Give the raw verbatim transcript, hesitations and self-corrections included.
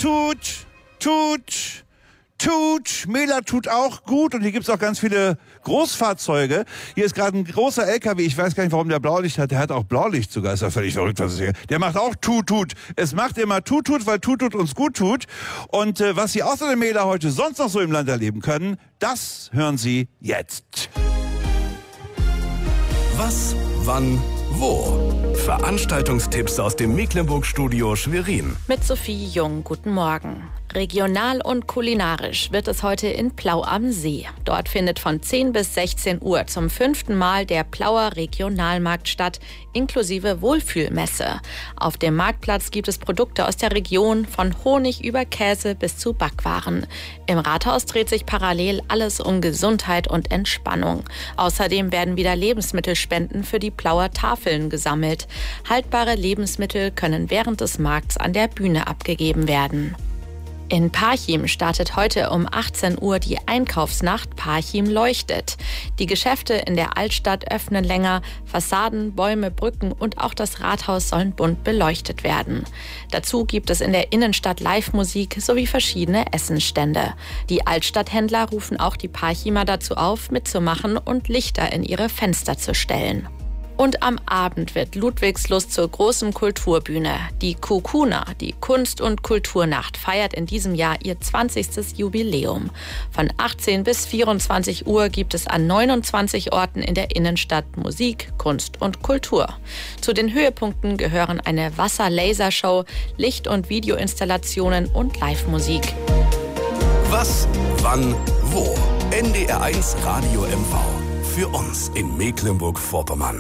tut, tut, tut. Mähler tut auch gut und hier gibt's auch ganz viele Großfahrzeuge. Hier ist gerade ein großer L K W, ich weiß gar nicht, warum der Blaulicht hat. Der hat auch Blaulicht sogar, ist ja völlig verrückt, was ist hier. Der macht auch tut, tut. Es macht immer tut, tut, weil tut, tut uns gut tut. Und äh, was Sie außer dem Mähler heute sonst noch so im Land erleben können, das hören Sie jetzt. Was, wann, wo? Veranstaltungstipps aus dem Mecklenburg-Studio Schwerin. Mit Sophie Jung, guten Morgen. Regional und kulinarisch wird es heute in Plau am See. Dort findet von zehn bis sechzehn Uhr zum fünften Mal der Plauer Regionalmarkt statt, inklusive Wohlfühlmesse. Auf dem Marktplatz gibt es Produkte aus der Region, von Honig über Käse bis zu Backwaren. Im Rathaus dreht sich parallel alles um Gesundheit und Entspannung. Außerdem werden wieder Lebensmittelspenden für die Plauer Tafeln gesammelt. Haltbare Lebensmittel können während des Markts an der Bühne abgegeben werden. In Parchim startet heute um achtzehn Uhr die Einkaufsnacht Parchim leuchtet. Die Geschäfte in der Altstadt öffnen länger, Fassaden, Bäume, Brücken und auch das Rathaus sollen bunt beleuchtet werden. Dazu gibt es in der Innenstadt Live-Musik sowie verschiedene Essensstände. Die Altstadthändler rufen auch die Parchimer dazu auf, mitzumachen und Lichter in ihre Fenster zu stellen. Und am Abend wird Ludwigslust zur großen Kulturbühne. Die Kukuna, die Kunst- und Kulturnacht, feiert in diesem Jahr ihr zwanzigstes Jubiläum. Von achtzehn bis vierundzwanzig Uhr gibt es an neunundzwanzig Orten in der Innenstadt Musik, Kunst und Kultur. Zu den Höhepunkten gehören eine Wasser-Lasershow, Licht- und Videoinstallationen und Live-Musik. Was, wann, wo? N D R eins Radio M V. Für uns in Mecklenburg-Vorpommern.